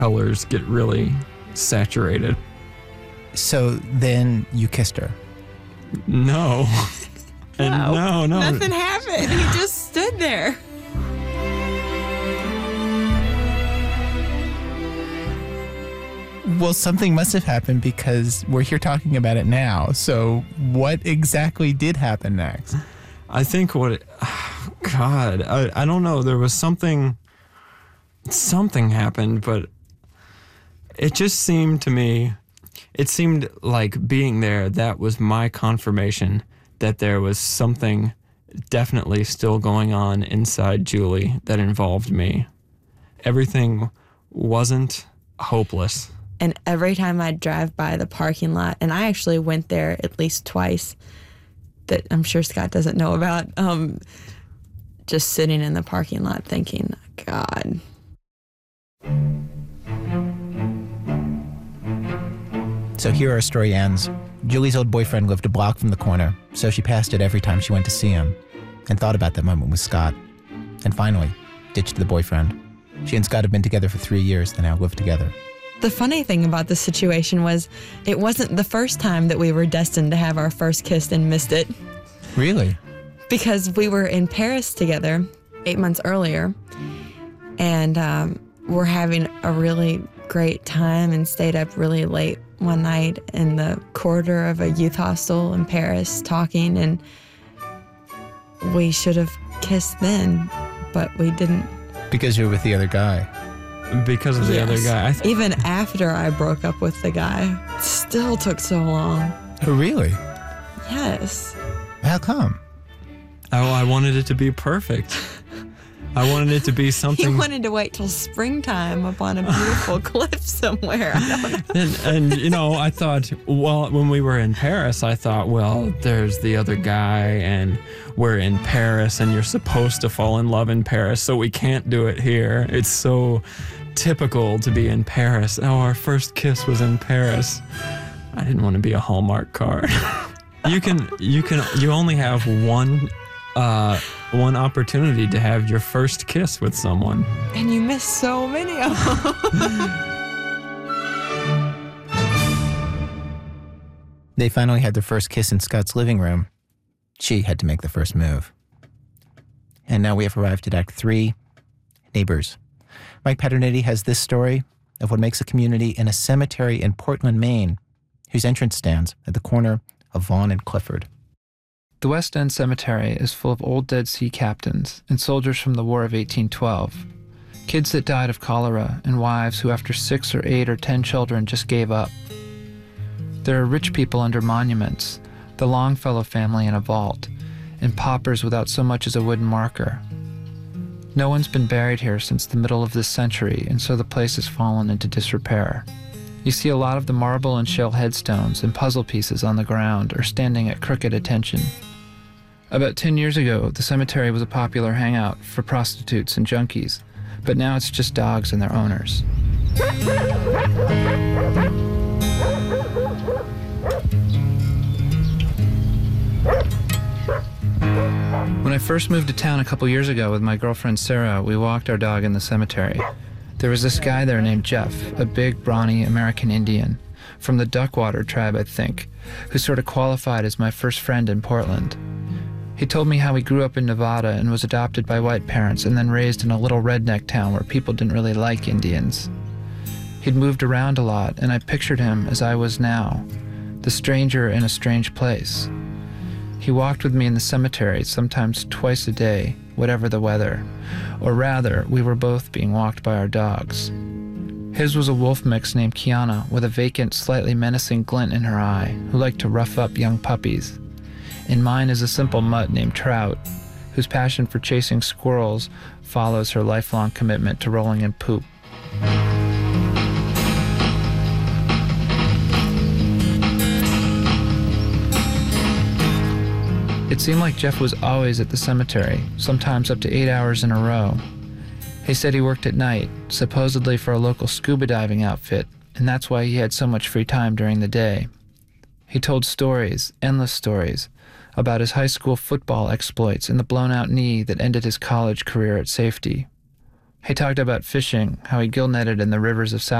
colors get really saturated. So then you kissed her? No. And no. Nothing happened. He just stood there. Well, something must have happened because we're here talking about it now. So what exactly did happen next? I think I don't know. There was something happened, but it just seemed to me, it seemed like being there, that was my confirmation that there was something definitely still going on inside Julie that involved me. Everything wasn't hopeless. And every time I'd drive by the parking lot, and I actually went there at least twice, that I'm sure Scott doesn't know about, just sitting in the parking lot thinking, God. So here our story ends. Julie's old boyfriend lived a block from the corner, so she passed it every time she went to see him and thought about that moment with Scott. And finally, ditched the boyfriend. She and Scott have been together for 3 years. They now live together. The funny thing about this situation was it wasn't the first time that we were destined to have our first kiss and missed it. Really? Because we were in Paris together 8 months earlier, and we're having a really great time and stayed up really late one night in the corridor of a youth hostel in Paris talking, and we should have kissed then, but we didn't. Because you're with the other guy. Because of the other guy. Even after I broke up with the guy, it still took so long. Oh, really? Yes. How come? Oh, I wanted it to be perfect. I wanted it to be something. He wanted to wait till springtime up on a beautiful cliff somewhere. I don't know. And you know, I thought, well, when we were in Paris, I thought, well, there's the other guy and we're in Paris and you're supposed to fall in love in Paris, so we can't do it here. It's so typical to be in Paris. Oh, our first kiss was in Paris. I didn't want to be a Hallmark card. You only have one opportunity to have your first kiss with someone. And you miss so many of them. They finally had their first kiss in Scott's living room. She had to make the first move. And now we have arrived at Act 3, Neighbors. Mike Paternitti has this story of what makes a community in a cemetery in Portland, Maine, whose entrance stands at the corner of Vaughan and Clifford. The West End Cemetery is full of old dead sea captains and soldiers from the War of 1812, kids that died of cholera, and wives who after 6 or 8 or 10 children just gave up. There are rich people under monuments, the Longfellow family in a vault, and paupers without so much as a wooden marker. No one's been buried here since the middle of this century, and so the place has fallen into disrepair. You see a lot of the marble and shell headstones and puzzle pieces on the ground or standing at crooked attention. About 10 years ago, the cemetery was a popular hangout for prostitutes and junkies, but now it's just dogs and their owners. When I first moved to town a couple years ago with my girlfriend Sarah, we walked our dog in the cemetery. There was this guy there named Jeff, a big, brawny American Indian, from the Duckwater tribe, I think, who sort of qualified as my first friend in Portland. He told me how he grew up in Nevada and was adopted by white parents and then raised in a little redneck town where people didn't really like Indians. He'd moved around a lot, and I pictured him as I was now, the stranger in a strange place. He walked with me in the cemetery, sometimes twice a day, whatever the weather. Or rather, we were both being walked by our dogs. His was a wolf mix named Kiana, with a vacant, slightly menacing glint in her eye, who liked to rough up young puppies. And mine is a simple mutt named Trout, whose passion for chasing squirrels follows her lifelong commitment to rolling in poop. It seemed like Jeff was always at the cemetery, sometimes up to 8 hours in a row. He said he worked at night, supposedly for a local scuba diving outfit, and that's why he had so much free time during the day. He told stories, endless stories, about his high school football exploits and the blown-out knee that ended his college career at safety. He talked about fishing, how he gill netted in the rivers of South